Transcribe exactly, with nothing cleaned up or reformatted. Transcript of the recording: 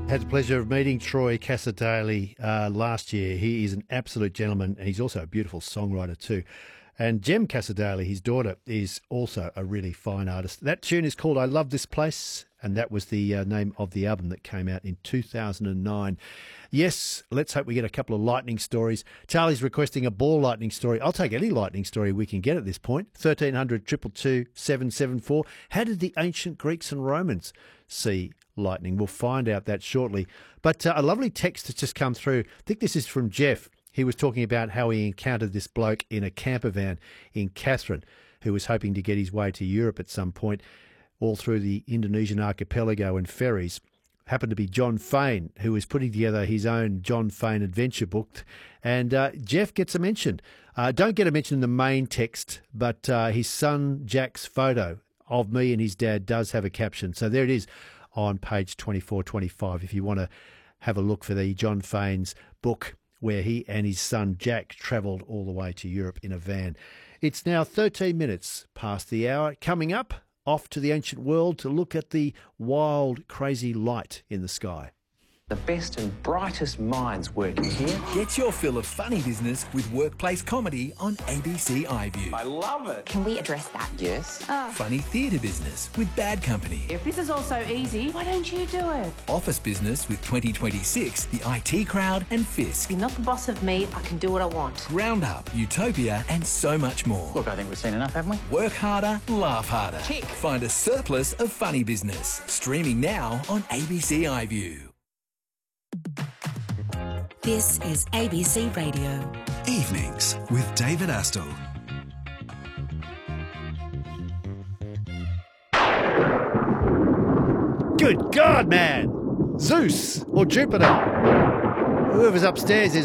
Had the pleasure of meeting Troy Cassar-Daley uh, last year. He is an absolute gentleman, and he's also a beautiful songwriter too. And Jem Cassar-Daley, his daughter, is also a really fine artist. That tune is called I Love This Place, and that was the uh, name of the album that came out in two thousand nine. Yes, let's hope we get a couple of lightning stories. Charlie's requesting a ball lightning story. I'll take any lightning story we can get at this point. thirteen hundred, two two two, seven seven four. How did the ancient Greeks and Romans see lightning? We'll find out that shortly. But uh, a lovely text has just come through. I think this is from Jeff. He was talking about how he encountered this bloke in a camper van in Katherine who was hoping to get his way to Europe at some point, all through the Indonesian archipelago and ferries. Happened to be John Fane, who was putting together his own John Fane adventure book. And uh, Jeff gets a mention. Uh, don't get a mention in the main text, but uh, his son Jack's photo of me and his dad does have a caption. So there it is on page twenty-four twenty-five if you want to have a look for the John Fane's book, where he and his son Jack travelled all the way to Europe in a van. It's now thirteen minutes past the hour. Coming up, off to the ancient world to look at the wild, crazy light in the sky. The best and brightest minds working here. Get your fill of funny business with workplace comedy on A B C iView. I love it. Can we address that? Yes. Funny theatre business with Bad Company. If this is all so easy, why don't you do it? Office business with twenty twenty-six, the I T Crowd and Fisk. You're not the boss of me, I can do what I want. Roundup, Utopia and so much more. Look, I think we've seen enough, haven't we? Work harder, laugh harder. Tick. Find a surplus of funny business. Streaming now on A B C iView. This is A B C Radio. Evenings with David Astle. Good God, man! Zeus or Jupiter? Whoever's upstairs is